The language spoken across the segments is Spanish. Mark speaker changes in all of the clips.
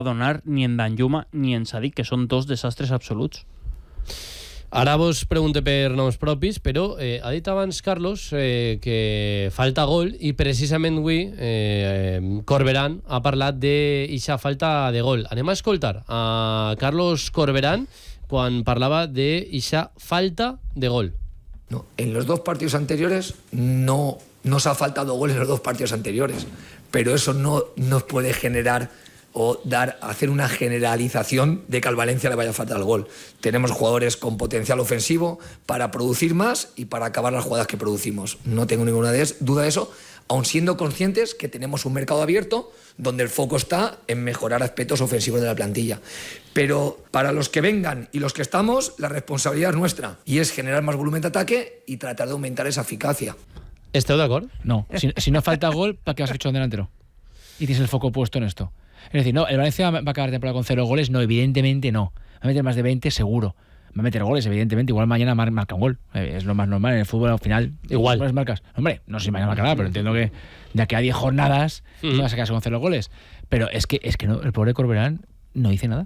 Speaker 1: donar ni en Danjuma ni en Sadik, que són dos desastres absoluts.
Speaker 2: Ara vos pregunte per noms propis, però ha dit abans Carlos que falta gol i precisament avui Corberán ha parlat d'eixa falta de gol. Anem a escoltar a Carlos Corberán quan parlava d'eixa falta de gol.
Speaker 3: No, en los 2 partidos anteriores no nos ha faltado gol en los 2 partidos anteriores, pero eso no nos puede generar o hacer una generalización de que al Valencia le vaya a faltar el gol. Tenemos jugadores con potencial ofensivo para producir más y para acabar las jugadas que producimos. No tengo ninguna duda de eso, aun siendo conscientes que tenemos un mercado abierto donde el foco está en mejorar aspectos ofensivos de la plantilla. Pero para los que vengan y los que estamos, la responsabilidad es nuestra y es generar más volumen de ataque y tratar de aumentar esa eficacia.
Speaker 2: ¿Esteu d'acord?
Speaker 4: No, si no falta gol, ¿para qué has hecho un delantero? Y tienes el foco puesto en esto. Es decir, no, el Valencia va a acabar la temporada con 0 goles. No, evidentemente no. Va a meter más de 20 seguro. Va a meter goles, evidentemente. Igual mañana marca un gol. Es lo más normal en el fútbol al final.
Speaker 2: Igual.
Speaker 4: Goles marcas. Hombre, no sé si mañana marcará, pero entiendo que de aquí a 10 jornadas no vas a quedarse con 0 goles. Pero es que no, el pobre Corberán no dice nada.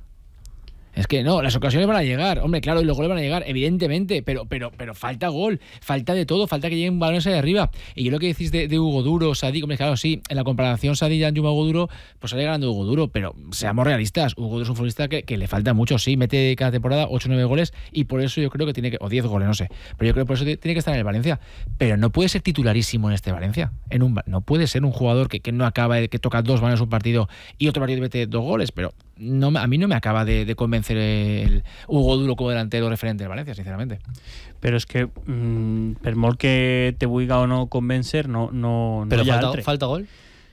Speaker 4: Es que no, las ocasiones van a llegar, hombre, claro, y los goles van a llegar, evidentemente, pero falta gol, falta de todo, falta que lleguen balones ahí arriba. Y yo lo que decís de Hugo Duro, Sadik, hombre, claro, sí, en la comparación Sadik y Danjuma Hugo Duro, pues sale ganando Hugo Duro, pero seamos realistas, Hugo Duro es un futbolista que le falta mucho, sí, mete cada temporada 8 o 9 goles y por eso yo creo que tiene que, o 10 goles, no sé, pero yo creo que por eso tiene que estar en el Valencia, pero no puede ser titularísimo en este Valencia, no puede ser un jugador que no acaba, que toca 2 balones un partido y otro partido mete 2 goles, pero no, a mí no me acaba de convencer el Hugo Duro como delantero referente del Valencia, sinceramente.
Speaker 1: Però és que per molt que te vulgui o no convèncer, no
Speaker 2: però
Speaker 1: hi ha altre.
Speaker 2: Falta gol?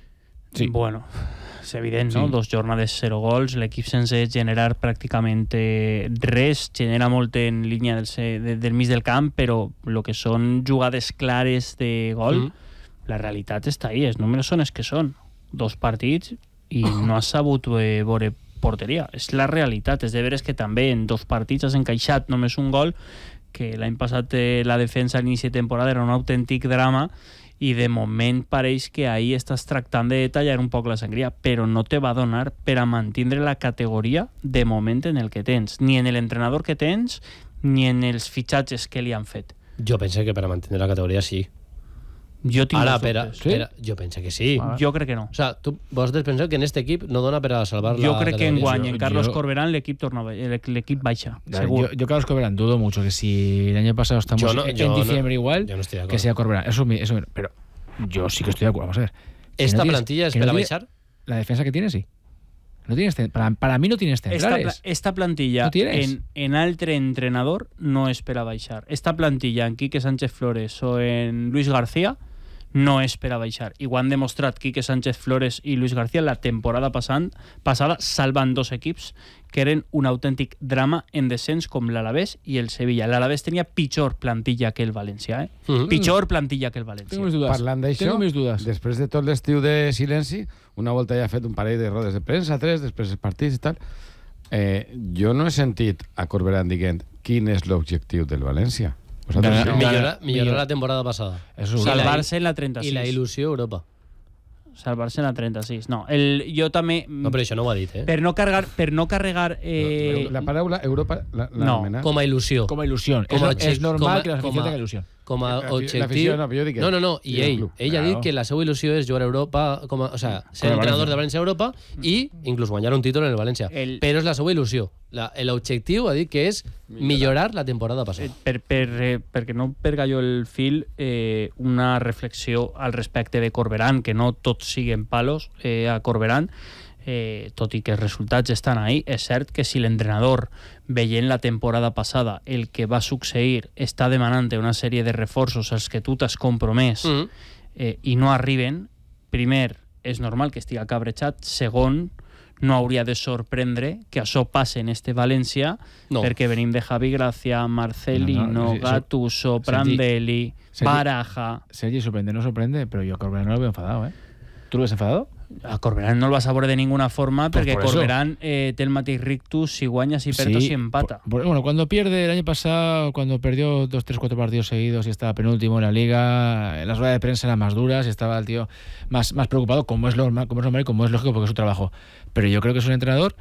Speaker 1: Sí. Bueno, és evident, no? 2 jornades 0 gols, l'equip sense generar pràcticament res, genera molt en línia del mig del camp, però el que són jugades clares de gol, la realitat està ahí, els números són els que són. 2 partits i no has sabut veure porteria. És la realitat. És de veres que també en 2 partits has encaixat només un gol, que l'any passat la defensa a l'inici de temporada era un autèntic drama i de moment pareix que ahir estàs tractant de tallar un poc la sangria, però no te va donar per a mantindre la categoria de moment en el que tens, ni en l'entrenador que tens, ni en els fitxatges que li han fet.
Speaker 2: Jo penso que per a mantenir la categoria sí.
Speaker 1: Jo tinc
Speaker 2: ara,
Speaker 1: espera,
Speaker 2: jo penso que sí.
Speaker 1: Jo crec que no.
Speaker 2: O sea, vosaltres penseu que en este equip no dona per a salvar la categoria.
Speaker 1: Jo crec que enguany en Carlos Corberán l'equip baixa, seguro.
Speaker 4: Yo Carlos Corberán dudo mucho que si el año pasado estamos en diciembre igual,
Speaker 2: yo no estoy de acuerdo.
Speaker 4: Que sea Corberán. Eso, pero yo sí que estoy de acuerdo. Vamos a ver.
Speaker 2: ¿Esta plantilla es para baixar?
Speaker 4: La defensa que tiene, sí. No tienes, para mí no tienes centrales.
Speaker 1: Esta plantilla en altre entrenador no és per a baixar. Esta plantilla en Quique Sánchez Flores o en Luis García no és per a baixar. I ho han demostrat Quique Sánchez Flores i Luis García la temporada passada salvant 2 equips que eren un autèntic drama en descens com l'Alavés i el Sevilla. L'Alavés tenia pitjor plantilla que el València, pitjor plantilla que el València.
Speaker 5: Parlant d'això, després de tot l'estiu de silenci, una volta ja ha fet un parell de rodes de premsa, 3, després els partits i tal, jo no he sentit a Corberán dient quin és l'objectiu del València.
Speaker 2: Millorar la temporada passada.
Speaker 1: Salvar-se en la 36.
Speaker 2: I la il·lusió Europa.
Speaker 1: Salvar-se en la 36. No, jo també...
Speaker 2: No, però això no ho ha dit,
Speaker 1: Per no carregar...
Speaker 5: La paraula Europa
Speaker 1: no,
Speaker 2: com a il·lusió.
Speaker 4: Com a il·lusió. És normal que l'afició tenga il·lusió.
Speaker 2: Com a objectiu... No, i ell ha dit que la seva il·lusió és jugar a Europa, o sea, ser entrenador de València a Europa i inclús guanyar un títol en el València. Però és la seva il·lusió. L'objectiu ha dit que és millorar la temporada passada.
Speaker 1: Perquè no perga jo el fil, una reflexió al respecte de Corberán, que no tots siguen palos a Corberán, tot i que els resultats estan ahí. És cert que si l'entrenador, veient la temporada passada el que va succeir, està demanant una sèrie de reforços als que tu t'has compromès i no arriben, primer, és normal que estigui cabrejat, segon, no hauria de sorprendre que això passe en este València, perquè venim de Javi Gracia, Marcelino, Gattuso, Prandelli, Baraja...
Speaker 4: Sergi, sorprende, no sorprende, pero yo a Corberán no lo veo enfadado, ¿eh? ¿Tú lo ves enfadado?
Speaker 1: A Corberán no el vas a veure de ninguna forma perquè Corberán té el mateix rictus si guanya, si perd o si empata.
Speaker 4: Bueno, cuando pierde el año pasado, cuando perdió 2, 3, 4 partidos seguidos y estaba penúltimo en la liga, las ruedas de prensa eran más duras y estaba el tío más preocupado, como es normal y como es lógico porque es su trabajo. Pero yo creo que es un entrenador